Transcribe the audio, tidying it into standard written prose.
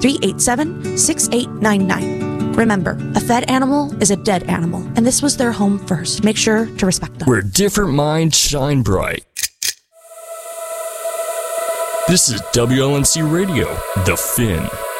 387-6899. Remember, a fed animal is a dead animal, and this was their home first. Make sure to respect them. Where different minds shine bright. This is WLNC Radio, The Fin.